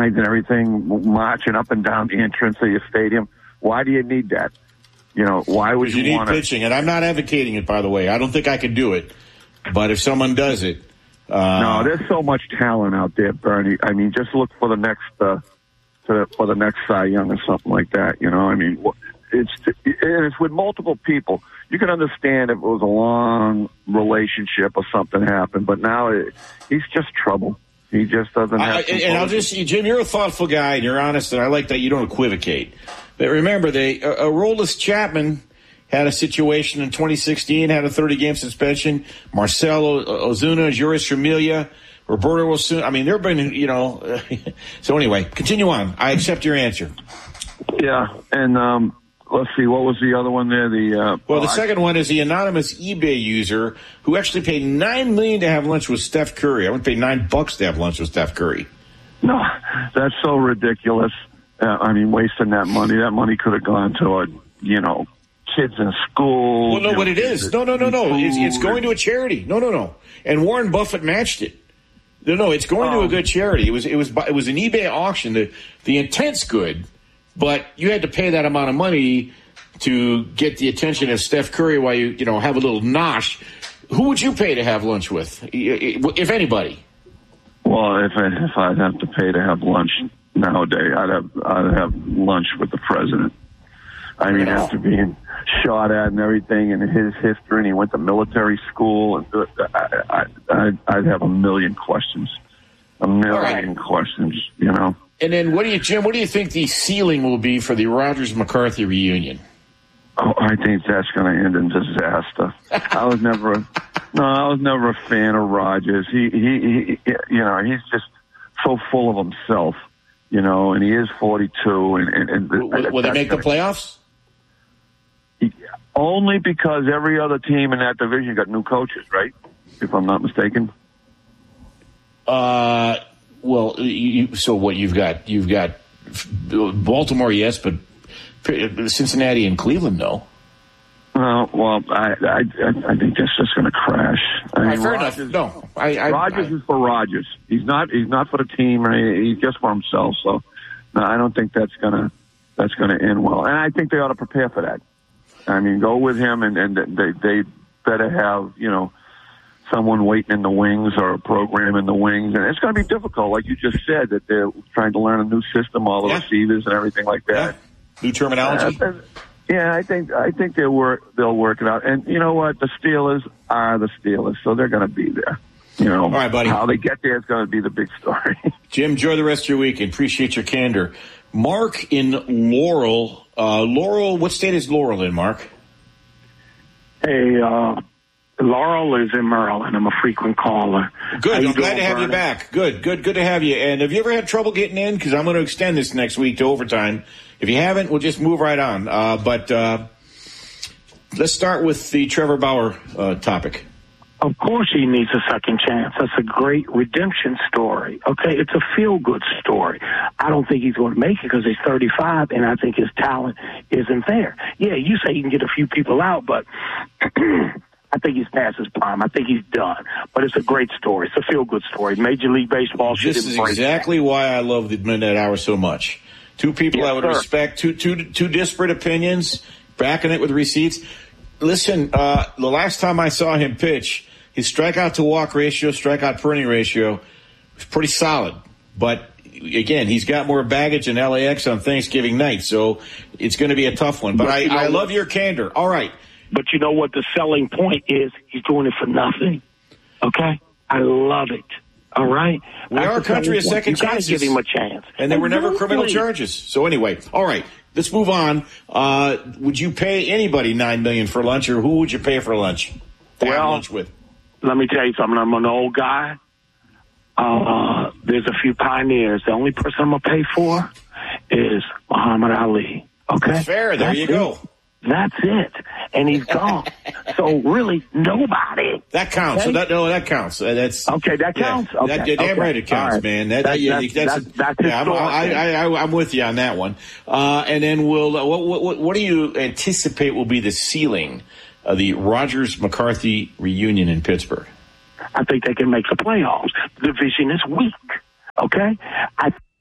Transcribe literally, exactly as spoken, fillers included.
signs and everything marching up and down the entrance of your stadium. Why do you need that? You know, why would you, you need want to? pitching, and I'm not advocating it, by the way. I don't think I could do it, but if someone does it, uh, no, there's so much talent out there, Bernie. I mean, just look for the next, uh, to, for the next Cy Young or something like that. You know, I mean, it's and it's with multiple people. You can understand if it was a long relationship or something happened, but now it, he's just trouble. He just doesn't have. I, and I'll just, Jim, you're a thoughtful guy and you're honest, and I like that you don't equivocate. But remember, they uh, Aroldis Chapman had a situation in twenty sixteen, had a thirty-game suspension. Marcelo Ozuna, Juris Familia, Roberto Osuna. I mean, there have been, you know. So anyway, continue on. I accept your answer. Yeah, and um, let's see, what was the other one there? The uh, well, the oh, second I, one is the anonymous eBay user who actually paid nine million to have lunch with Steph Curry. I would pay nine bucks to have lunch with Steph Curry. No, that's so ridiculous. Uh, I mean, wasting that money. That money could have gone to, a, you know, kids in school. Well, no, what know, it is. No, no, no, no. It's, it's going to a charity. No, no, no. And Warren Buffett matched it. No, no, it's going um, to a good charity. It was, it was, it was an eBay auction. The, the intent's good, but you had to pay that amount of money to get the attention of Steph Curry while you, you know, have a little nosh. Who would you pay to have lunch with, if anybody? Well, if, I, if I'd have to pay to have lunch nowadays, I'd have I'd have lunch with the president. I mean, after being shot at and everything, and his history, and he went to military school, and I, I, I'd have a million questions, a million right. questions, you know. And then, what do you, Jim? What do you think the ceiling will be for the Rogers McCarthy reunion? Oh, I think that's going to end in disaster. I was never, a, no, I was never a fan of Rogers. He, he, he, you know, he's just so full of himself, you know, and he is forty-two. And, and, and will, will they make the playoffs? He, only because every other team in that division got new coaches, right? If I'm not mistaken. Uh, well, you, so what you've got? You've got Baltimore, yes, but Cincinnati and Cleveland, no. Uh, well, I, I, I think that's just going to crash. I mean, right, fair Rodgers, enough. No, I, I, Rodgers I, is for Rodgers. He's not. He's not for the team. He's just for himself. So, no, I don't think that's gonna that's gonna end well. And I think they ought to prepare for that. I mean, go with him, and, and they they better have you know someone waiting in the wings or a program in the wings. And it's going to be difficult, like you just said, that they're trying to learn a new system, all the yeah. receivers and everything like that. Yeah. New terminology. Uh, yeah, I think I think they'll work they'll work it out. And you know what? The Steelers are the Steelers, so they're going to be there. You know, all right, buddy. How they get there is going to be the big story. Jim, enjoy the rest of your weekend. Appreciate your candor. Mark in Laurel. Uh, Laurel, what state is Laurel in, Mark? Hey, uh, Laurel is in Maryland. I'm a frequent caller. Good. I'm glad to have you back. Good, good, good to have you. And have you ever had trouble getting in? Because I'm going to extend this next week to overtime. If you haven't, we'll just move right on. Uh, but uh, let's start with the Trevor Bauer uh, topic. Of course he needs a second chance. That's a great redemption story. Okay, it's a feel-good story. I don't think he's going to make it because he's thirty-five, and I think his talent isn't there. Yeah, you say he can get a few people out, but I think he's past his prime. I think he's done. But it's a great story. It's a feel-good story. Major League Baseball should This is embrace exactly that. why I love the Midnight Hour so much. Two people yes, I would sir. respect, two, two, two disparate opinions, backing it with receipts. Listen, uh, the last time I saw him pitch, his strikeout to walk ratio, strikeout per inning ratio was pretty solid. But again, he's got more baggage in L A X on Thanksgiving night, so it's going to be a tough one. But, but I, I love your candor. All right. But you know what the selling point is? He's doing it for nothing. Okay? I love it. All right? We are a country of second chances. You got to give him a chance. And there were never criminal charges. So anyway, all right, let's move on. Uh, would you pay anybody nine million dollars for lunch, or who would you pay for lunch? To have well, lunch with? Let me tell you something. I'm an old guy. Uh, there's a few pioneers. The only person I'm going to pay for is Muhammad Ali. Okay? That's fair. There That's you go. It. That's it. And he's gone. So really, nobody. That counts. Okay? So that, no, that counts. Uh, that's okay. That counts. Yeah, okay. That, yeah, damn okay. right it counts, right. man. That, that, yeah, that's, that's, that's, that's yeah, I'm, I, I, I, I'm with you on that one. Uh, and then we'll. Uh, what, what, what do you anticipate will be the ceiling of the Rogers McCarthy reunion in Pittsburgh? I think they can make the playoffs. The division is weak. Okay. I.